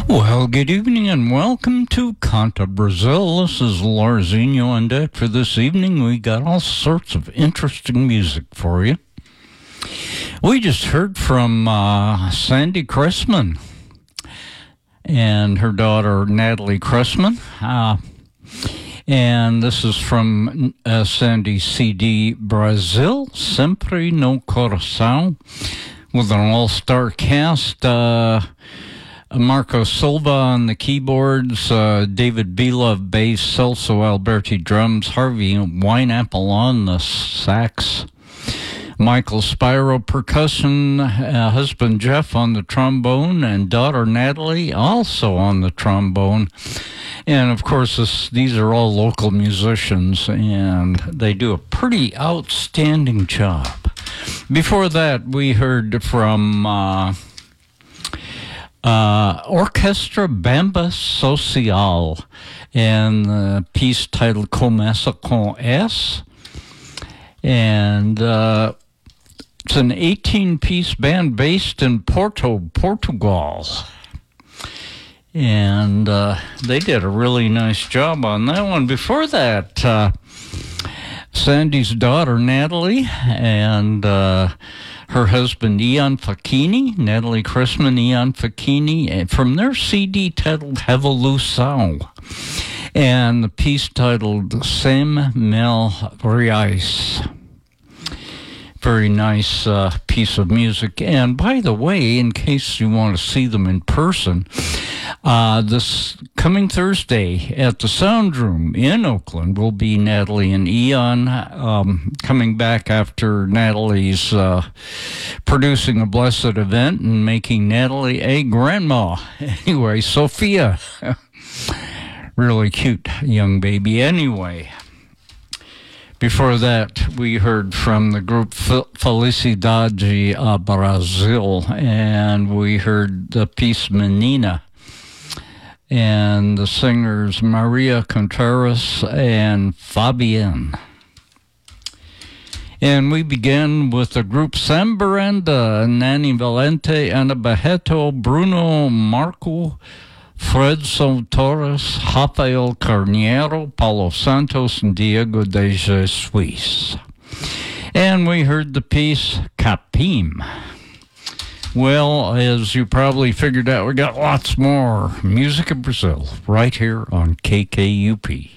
Well, good evening and welcome to Canta Brazil. This is Larzinho on deck for this evening. We got all sorts of interesting music for you. We just heard from Sandy Cressman and her daughter Natalie Cressman. And this is from Sandy's CD, Brazil, Sempre no Coração, with an all-star cast. Marco Silva on the keyboards, David Belove bass, Celso Alberti drums, Harvey Wineapple on the sax, Michael Spiro percussion, husband Jeff on the trombone, and daughter Natalie also on the trombone. And of course, these are all local musicians, and they do a pretty outstanding job. Before that, we heard from Orquestra Bamba Social, and the piece titled Começa com S. And it's an 18-piece band based in Porto, Portugal. And they did a really nice job on that one. Before that, Sandy's daughter, Natalie, and her husband, Ian Facchini, Natalie Cressman, Ian Facchini, from their CD titled Revolução, and the piece titled Sem Mil Reais. Very nice piece of music. And by the way, in case you want to see them in person, this coming Thursday at the Sound Room in Oakland will be Natalie and Ian coming back after Natalie's producing a blessed event and making Natalie a grandma. Anyway, Sophia, really cute young baby. Anyway, before that, we heard from the group Felicidade Brazil, and we heard the piece Menina, and the singers Maria Contreras and Fabienne. And we began with the group Sambaranda, Nani Valente, Ana Barreto, Bruno Marco, Fredson Torres, Rafael Carneiro, Paulo Santos, and Diego de Jesus. And we heard the piece Capim. Well, as you probably figured out, we got lots more music of Brazil right here on KKUP.